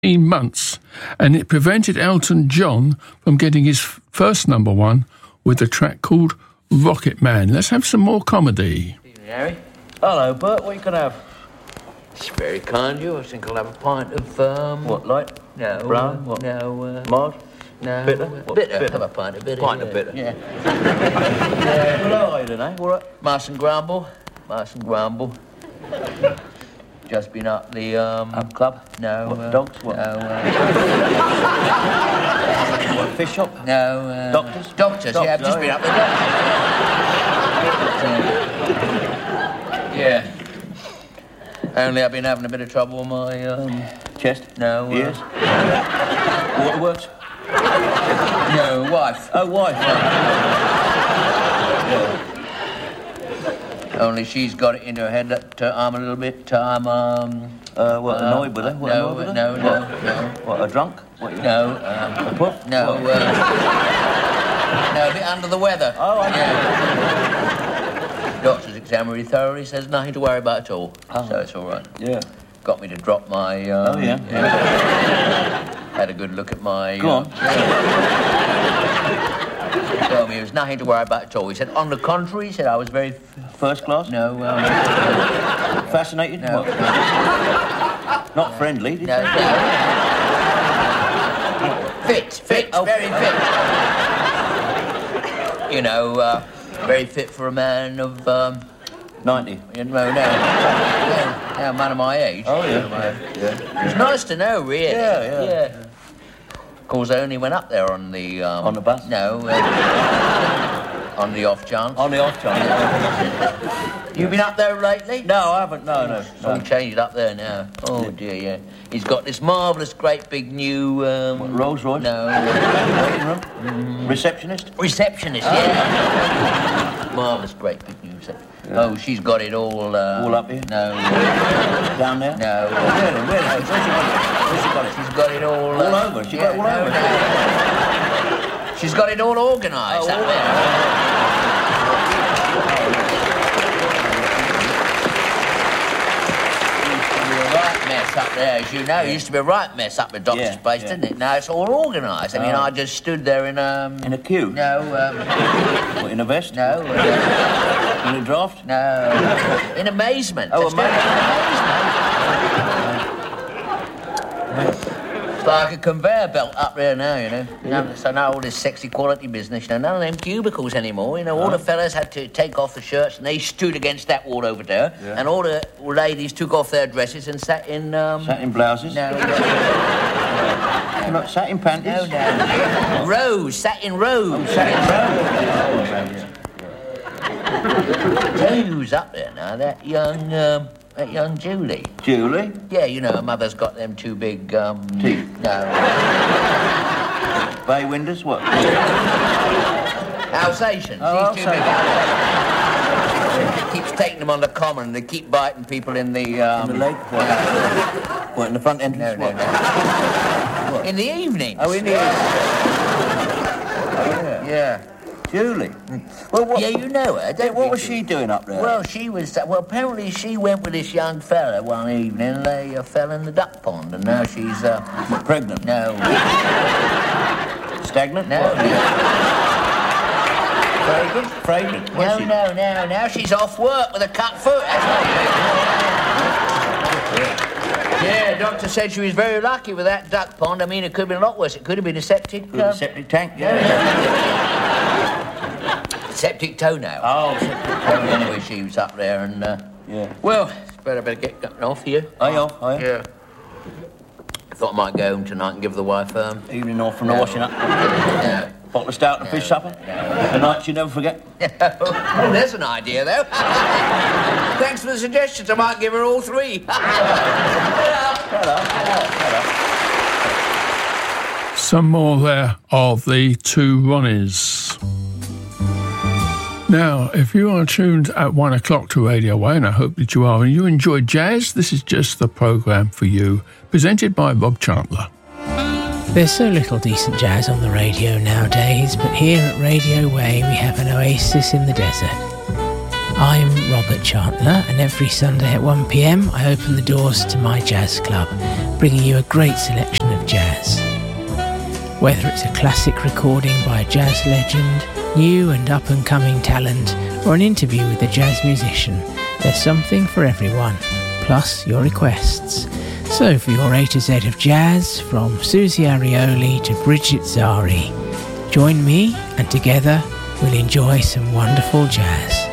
15 months, and it prevented Elton John from getting his first number one with a track called Rocket Man. Let's have some more comedy. Evening, Harry. Hello, Bert. What are you going to have? It's very kind of you. I think I'll have a pint of, What, light? No. Brown? What? No, Mild? No. Bitter? Bitter. Have a pint of bitter. Pint of bitter? Yeah. Hello, I don't know. All right. Mars and Grumble. Just been up the, Up club? No. What, dogs? What? No, What, fish shop? No, Doctors? Doctors, yeah, I've just been up the doctors. Yeah. Only I've been having a bit of trouble with my, Chest? No. Ears? Waterworks? No, wife. Oh, wife. Only she's got it in her head that I'm a little bit, Annoyed with her? What, annoyed with her? No. What, a drunk? What, No, a puff? no, no, a bit under the weather. Oh, I know. Yeah. Doctor's examined me thoroughly, says nothing to worry about at all. Oh. So it's all right. Yeah. Got me to drop my, Oh, yeah. Had a good look at my... Go on. Told me there was nothing to worry about at all. He said, on the contrary, he said I was very... First class? No, Fascinated? No. What? Not friendly, did you no, say? no. Fit, Oh. very fit. You know, very fit for a man of, 90. no, a man of my age. Oh, yeah. It's nice to know, really. Yeah. Of course, I only went up there on the... On the bus? No, on the off chance. On the off chance. You been up there lately? No, I haven't. No. It's all changed up there now. Oh, dear, yeah. He's got this marvellous, great, big new... What, Rolls Royce? No. Waiting room? Receptionist? Receptionist, yeah. Marvellous, great, big new receptionist. Yeah. Oh, she's got it all... All up here? No. Down there? No. Where? Where's she got it? She's got it all... All over? She got it all over? No. She's got it all organised up there. Up there, as you know, it used to be a right mess up at Doctor's place, didn't it? Now it's all organised. I mean, I just stood there in a queue? No. What, in a vest? No. In a draft? No. In amazement. Oh, amazement. It's like a conveyor belt up there now, you know. So now all this sexy quality business, you know, none of them cubicles anymore. You know, all the fellas had to take off the shirts and they stood against that wall over there. Yeah. And all the ladies took off their dresses and sat in... Sat in blouses? No. Not sat in panties? No. Rows, sat in rows. Oh, sat in rows. Tell you who's up there now, that young Julie. Julie? Yeah, you know, her mother's got them two big, teeth? No. Bay windows, what? Alsatians. Oh, She's too big. She keeps taking them on the common and they keep biting people in the, In the leg? What, in the front entrance? No. What? In the evening. Oh, in the evening. Yeah. Julie? Well, what... Yeah, you know her, don't you? What was she doing up there? Well, apparently she went with this young fella one evening and they fell in the duck pond and now she's, Pregnant? No. Stagnant? No. Fragrant? No. Now she's off work with a cut foot. Yeah, doctor said she was very lucky with that duck pond. I mean, it could have been a lot worse. It could have been a septic... septic tank? Yeah. Septic toenail. Oh, septic toenail. Anyway, she was up there and... Yeah. Well, it's better get going off here. Are you off? Yeah. I thought I might go home tonight and give the wife... Evening off from the washing up? No. Bottle of stout and fish supper? The night you never forget? Oh, there's an idea, though. Thanks for the suggestions. I might give her all three. Some more there of the two Ronnies. Now, if you are tuned at 1 o'clock to Radio 1, and I hope that you are, and you enjoy jazz, this is just the programme for you, presented by Rob Chandler. There's so little decent jazz on the radio nowadays, but here at Radio Way we have an oasis in the desert. I'm Robert Chandler, and every Sunday at 1 p.m. I open the doors to my jazz club, bringing you a great selection of jazz. Whether it's a classic recording by a jazz legend, new and up-and-coming talent, or an interview with a jazz musician, there's something for everyone, plus your requests. So for your A to Z of jazz, from Susie Arioli to Bridget Zari, join me and together we'll enjoy some wonderful jazz.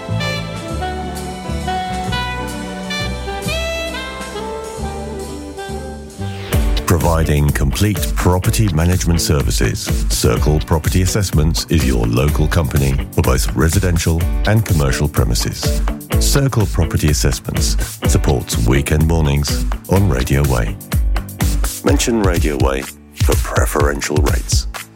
Providing complete property management services, Circle Property Assessments is your local company for both residential and commercial premises. Circle Property Assessments supports weekend mornings on Radio Way. Mention Radio Way for preferential rates.